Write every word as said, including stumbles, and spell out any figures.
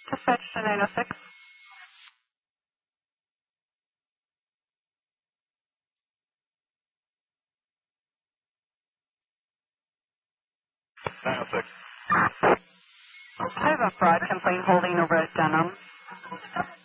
Dispatch to nine oh six. nine oh six. I have a fraud complaint holding over at Denham.